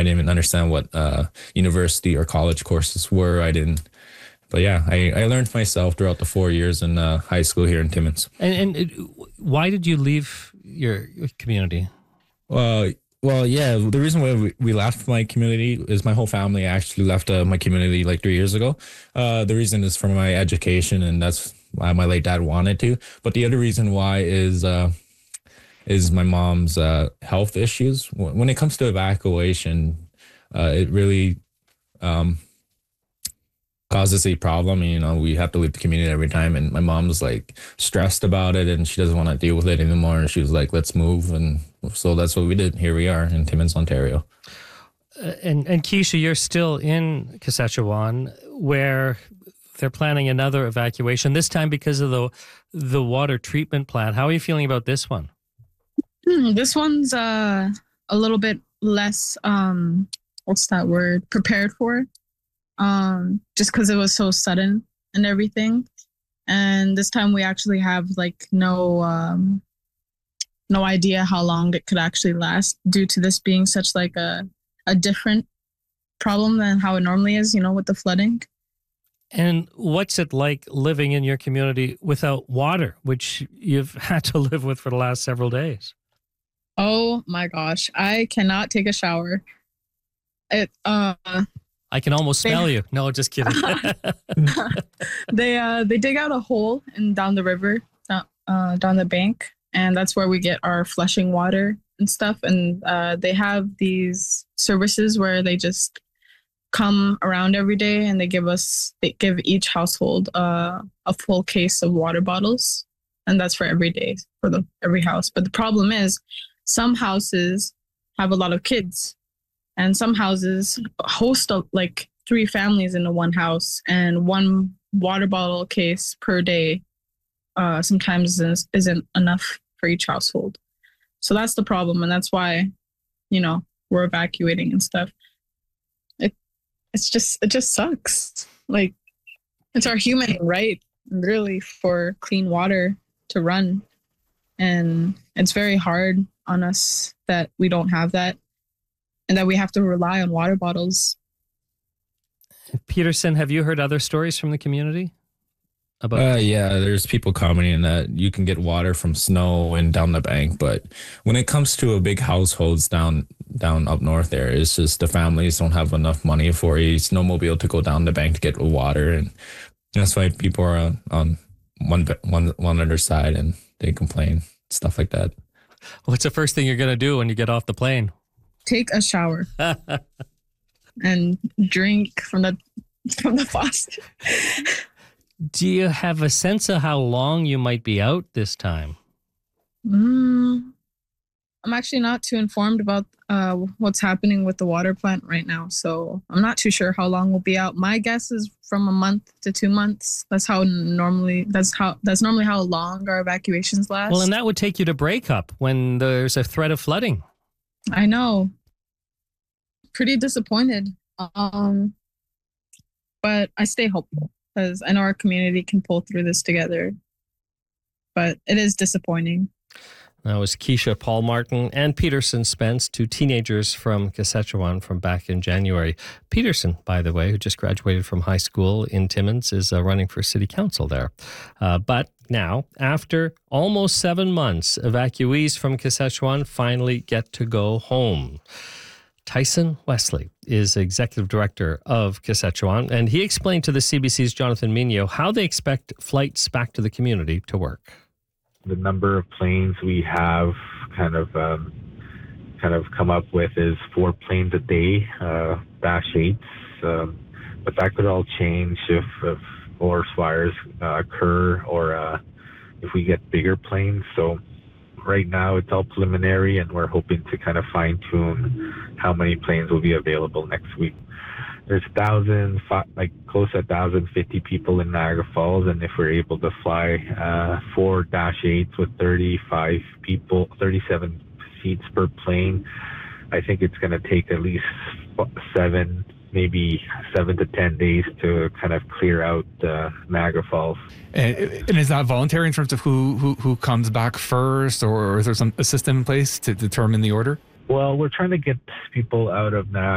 didn't even understand what university or college courses were. I didn't. But yeah, I learned myself throughout the 4 years in high school here in Timmins. Why did you leave your community? Well, yeah, the reason why we left my community is my whole family actually left my community like 3 years ago. The reason is for my education, and that's why my late dad wanted to. But the other reason why is my mom's health issues. When it comes to evacuation, it really causes a problem. You know, we have to leave the community every time, and my mom's like stressed about it, and she doesn't want to deal with it anymore. And she was like, "Let's move," and so that's what we did. Here we are in Timmins, Ontario. And Keisha, you're still in Saskatchewan, where they're planning another evacuation. This time because of the water treatment plant. How are you feeling about this one? This one's a little bit less. What's that word? Prepared for. Just because it was so sudden and everything. And this time we actually have like no idea how long it could actually last due to this being such like a different problem than how it normally is, you know, with the flooding. And what's it like living in your community without water, which you've had to live with for the last several days? Oh my gosh, I cannot take a shower. I can almost smell you. No, just kidding. They dig out a hole and down the river, down the bank, and that's where we get our flushing water and stuff. And they have these services where they just come around every day, and they give each household a full case of water bottles, and that's for every day for every house. But the problem is, some houses have a lot of kids. And some houses host like 3 families into one house, and one water bottle case per day sometimes isn't enough for each household. So that's the problem, and that's why, you know, we're evacuating and stuff. It just sucks. Like, it's our human right, really, for clean water to run, and it's very hard on us that we don't have that. And that we have to rely on water bottles. Peterson, have you heard other stories from the community? Yeah, there's people commenting that you can get water from snow and down the bank, but when it comes to a big households down up north there, it's just the families don't have enough money for a snowmobile to go down the bank to get water, and that's why people are on one other side and they complain, stuff like that. What's the first thing you're going to do when you get off the plane? Take a shower and drink from the faucet. Do you have a sense of how long you might be out this time? I'm actually not too informed about what's happening with the water plant right now, so I'm not too sure how long we'll be out. My guess is from a month to 2 months. That's normally how long our evacuations last. Well, and that would take you to breakup when there's a threat of flooding. I know. Pretty disappointed. But I stay hopeful because I know our community can pull through this together. But it is disappointing. That was Keisha Paul Martin and Peterson Spence, 2 teenagers from Saskatchewan from back in January. Peterson, by the way, who just graduated from high school in Timmins, is running for city council there. But now, after almost 7 months, evacuees from Saskatchewan finally get to go home. Tyson Wesley is executive director of Saskatchewan, and he explained to the CBC's Jonathan Minio how they expect flights back to the community to work. The number of planes we have kind of come up with is 4 planes a day, Dash 8s, but that could all change if forest fires occur or if we get bigger planes. So right now it's all preliminary, and we're hoping to kind of fine tune how many planes will be available next week. There's close to 1,050 people in Niagara Falls, and if we're able to fly 4 Dash 8s with 35 people, 37 seats per plane, I think it's going to take at least 7 to 10 days to kind of clear out Niagara Falls. And is that voluntary in terms of who comes back first, or is there a system in place to determine the order? Well, we're trying to get people out of Niagara